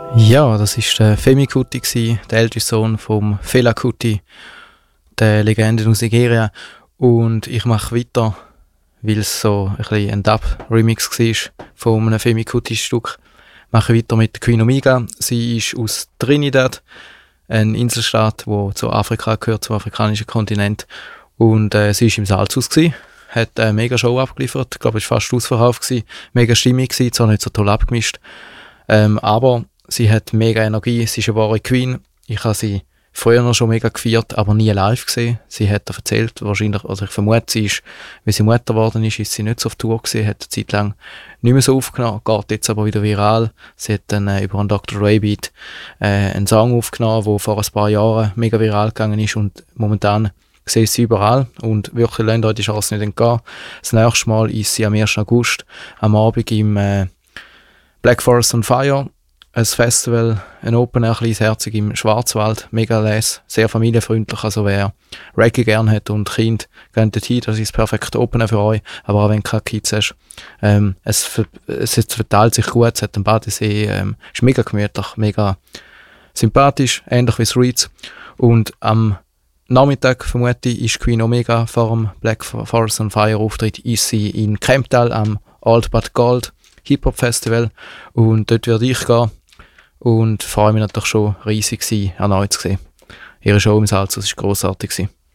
Ja, das war der Femi Kuti, der älteste Sohn vom Fela Kuti, der Legende aus Nigeria. Und ich mache weiter, weil es so ein bisschen ein Dub-Remix war von einem Femi Kuti-Stück. Mache weiter mit Queen Omega. Sie ist aus Trinidad, ein Inselstaat, der zu Afrika gehört, zum afrikanischen Kontinent. Und sie war im Salzhaus, hat eine mega Show abgeliefert. Ich glaube, es war fast ausverkauft. Mega stimmig, zwar nicht so toll abgemischt. Aber sie hat mega Energie, sie ist eine wahre Queen. Ich habe sie früher noch schon mega gefeiert, aber nie live gesehen. Sie hat erzählt, wahrscheinlich, also ich vermute, sie ist, wie sie Mutter geworden ist sie nicht so auf Tour gewesen, hat eine Zeit lang nicht mehr so aufgenommen, geht jetzt aber wieder viral. Sie hat dann über einen Dr. Dre Beat einen Song aufgenommen, der vor ein paar Jahren mega viral gegangen ist und momentan sehe sie überall und wirklich lasst euch die Chance nicht entgehen. Das nächste Mal ist sie am 1. August am Abend im Black Forest on Fire, ein Festival, ein Open Air, kleines Herzog im Schwarzwald, mega les, sehr familienfreundlich, also wer Reggae gerne hat und Kind, geht dorthin, das ist das perfekte Open Air für euch, aber auch wenn du keine Kids hast. Es verteilt sich gut, es hat einen Badesee, ist mega gemütlich, mega sympathisch, ähnlich wie das Reeds. Und am Nachmittag, vermute ich, ist Queen Omega vor dem Black Forest on Fire Auftritt, ist sie in Kemptal am Old But Gold Hip-Hop-Festival und dort werde ich gehen und freue mich natürlich schon riesig, sie erneut zu sehen. Ihre Show im Salzhaus war grossartig.